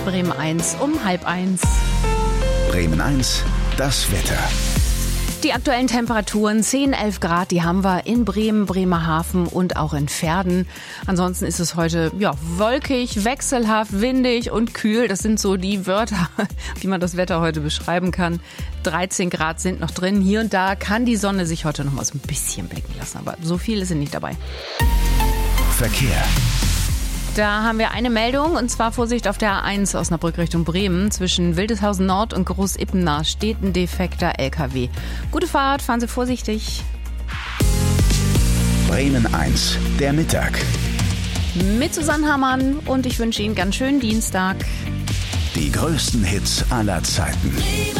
Bremen 1 um 12:30. Bremen 1, das Wetter. Die aktuellen Temperaturen 10, 11 Grad, die haben wir in Bremen, Bremerhaven und auch in Verden. Ansonsten ist es heute wolkig, wechselhaft, windig und kühl. Das sind so die Wörter, wie man das Wetter heute beschreiben kann. 13 Grad sind noch drin. Hier und da kann die Sonne sich heute noch mal so ein bisschen blicken lassen, aber so viel ist sie nicht dabei. Verkehr. Da haben wir eine Meldung, und zwar Vorsicht auf der A1 Osnabrück Richtung Bremen. Zwischen Wildeshausen Nord und Groß-Ippener steht ein defekter LKW. Gute Fahrt, fahren Sie vorsichtig. Bremen 1, der Mittag. Mit Susanne Hammann, und ich wünsche Ihnen ganz schönen Dienstag. Die größten Hits aller Zeiten.